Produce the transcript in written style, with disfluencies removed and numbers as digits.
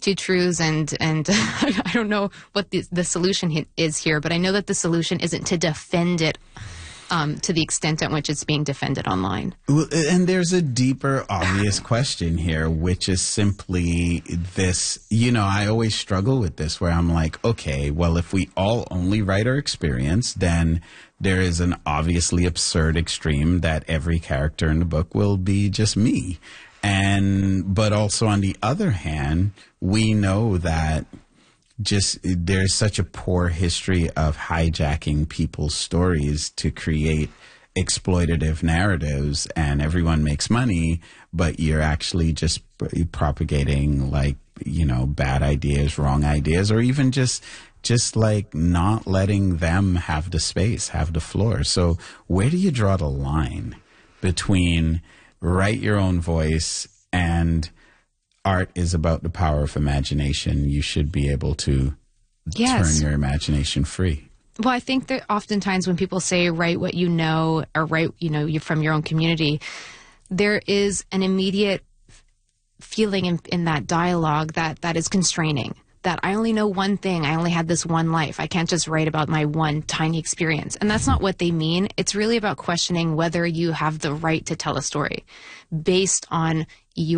two truths, and I don't know what the solution is here, but I know that the solution isn't to defend it to the extent at which it's being defended online. Well, and there's a deeper, obvious question here, which is simply this, I always struggle with this where I'm like, okay, well, if we all only write our experience, then there is an obviously absurd extreme that every character in the book will be just me. But also on the other hand, we know that there's such a poor history of hijacking people's stories to create exploitative narratives, and everyone makes money, but you're actually just propagating bad ideas, wrong ideas, or even just like not letting them have the space, have the floor. So where do you draw the line between write your own voice and art is about the power of imagination? You should be able to turn your imagination free. Well, I think that oftentimes when people say write what you know, or write, you're from your own community, there is an immediate feeling in that dialogue that is constraining. That I only know one thing. I only had this one life. I can't just write about my one tiny experience. And that's not what they mean. It's really about questioning whether you have the right to tell a story based on